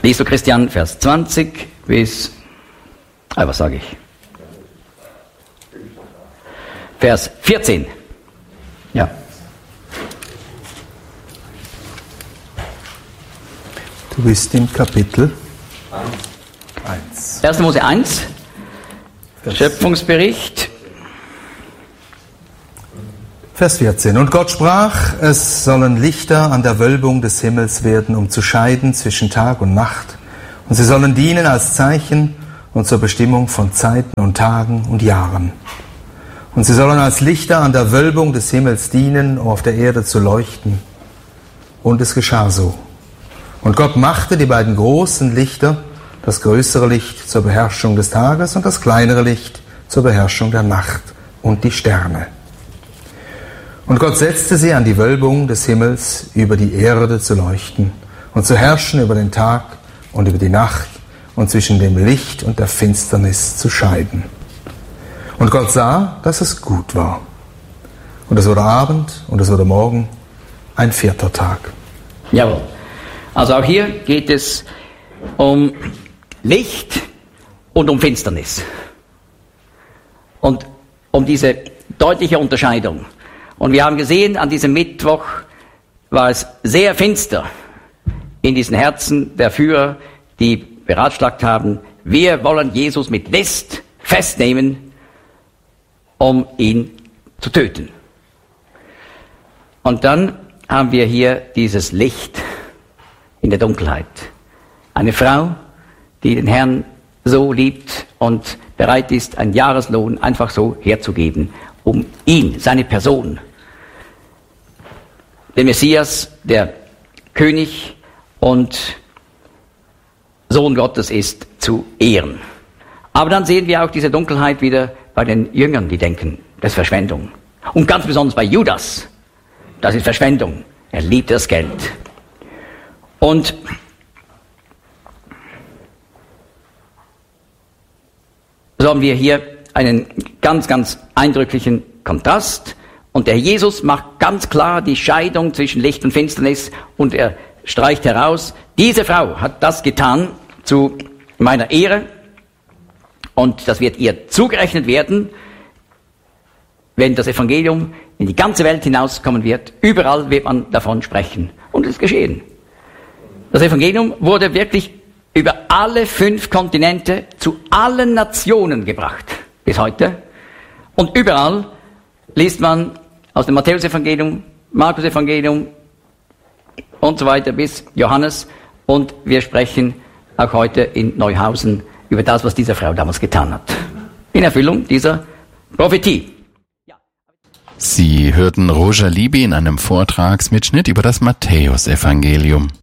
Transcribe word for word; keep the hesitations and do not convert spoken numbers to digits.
Liest du Christian, Vers zwanzig bis, ah, was sage ich? Vers vierzehn. Ja. Du bist im Kapitel eins. erster Mose eins, Vers Schöpfungsbericht. Vers vierzehn. Und Gott sprach, es sollen Lichter an der Wölbung des Himmels werden, um zu scheiden zwischen Tag und Nacht. Und sie sollen dienen als Zeichen und zur Bestimmung von Zeiten und Tagen und Jahren. Und sie sollen als Lichter an der Wölbung des Himmels dienen, um auf der Erde zu leuchten. Und es geschah so. Und Gott machte die beiden großen Lichter, das größere Licht zur Beherrschung des Tages und das kleinere Licht zur Beherrschung der Nacht und die Sterne. Und Gott setzte sie an die Wölbung des Himmels, über die Erde zu leuchten und zu herrschen über den Tag und über die Nacht und zwischen dem Licht und der Finsternis zu scheiden. Und Gott sah, dass es gut war. Und es wurde Abend und es wurde Morgen, ein vierter Tag. Jawohl. Also auch hier geht es um Licht und um Finsternis. Und um diese deutliche Unterscheidung. Und wir haben gesehen, an diesem Mittwoch war es sehr finster in diesen Herzen der Führer, die beratschlagt haben, wir wollen Jesus mit List festnehmen, um ihn zu töten. Und dann haben wir hier dieses Licht in der Dunkelheit. Eine Frau, die den Herrn so liebt und bereit ist, einen Jahreslohn einfach so herzugeben, um ihn, seine Person, den Messias, der König und Sohn Gottes ist, zu ehren. Aber dann sehen wir auch diese Dunkelheit wieder bei den Jüngern, die denken, das ist Verschwendung. Und ganz besonders bei Judas, das ist Verschwendung. Er liebt das Geld. Und so haben wir hier einen ganz, ganz eindrücklichen Kontrast. Und der Jesus macht ganz klar die Scheidung zwischen Licht und Finsternis und er streicht heraus, diese Frau hat das getan zu meiner Ehre und das wird ihr zugerechnet werden, wenn das Evangelium in die ganze Welt hinauskommen wird. Überall wird man davon sprechen. Und es ist geschehen. Das Evangelium wurde wirklich über alle fünf Kontinente zu allen Nationen gebracht bis heute. Und überall liest man aus dem Matthäus-Evangelium, Markus-Evangelium und so weiter bis Johannes. Und wir sprechen auch heute in Neuhausen über das, was diese Frau damals getan hat. In Erfüllung dieser Prophetie. Sie hörten Roger Libby in einem Vortragsmitschnitt über das Matthäus-Evangelium.